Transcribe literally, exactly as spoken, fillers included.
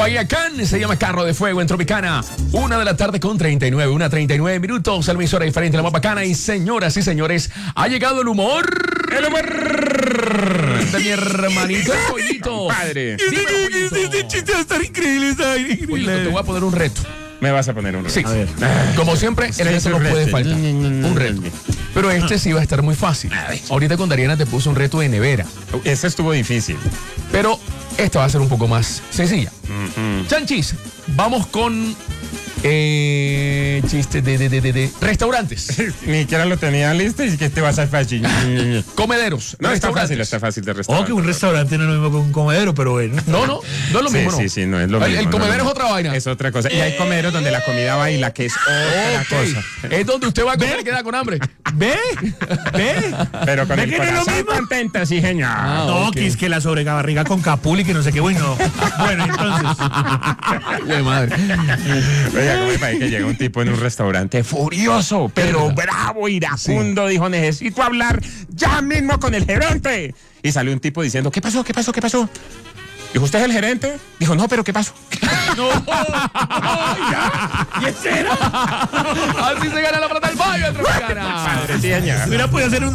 Guayacán, se llama Carro de Fuego en Tropicana. Una de la tarde con treinta y nueve, una treinta y nueve minutos. La emisora diferente, la más bacana. Y señoras y señores, ha llegado el humor. El humor de mi hermanito el Pollito. Padre. Este chiste va a estar increíble, está increíble. Pollito, te voy a poner un reto. Me vas a poner un reto. Sí. A ver. Como siempre, el reto no puede faltar. Un reto. Pero este sí va a estar muy fácil. Ahorita con Dariana te puso un reto de nevera. Ese estuvo difícil. Pero esta va a ser un poco más sencilla. Uh-huh. Chanchis, vamos con eh, chistes de, de, de, de, de restaurantes. Ni siquiera lo tenía listo y que este va a ser fácil. Comederos. No, está restaurantes. fácil, está fácil de Oh, restaurar. que un restaurante no es lo mismo que un comedero, pero bueno. No, no, no es lo Sí, mismo, ¿no? sí, sí, no es lo El- mismo. El no, comedero no. es otra vaina. Es otra cosa. Y hay comederos donde la comida baila, que es otra Ok. cosa. Es donde usted va a comer y queda con hambre. ¿Ve? ¿Ve? Pero con ¿Ve el que no es lo corazón mismo? contento, sí, señor. Ah, No, ok. que es que la sobrebarriga con capul y que no sé qué, bueno. Bueno, entonces. Güey, madre. Oiga, ¿cómo me parece que llega un tipo en un restaurante furioso, pero bravo, iracundo? Dijo, necesito hablar ya mismo con el gerente. Y salió un tipo diciendo, ¿qué pasó? ¿Qué pasó? ¿Qué pasó? Dijo, ¿usted es el gerente? Dijo, no, pero ¿qué pasó? No, no, ya. ¿Y ese era? Así se gana la plata del baño en Tropicana. Padre, sí, señor. Mira, puede hacer un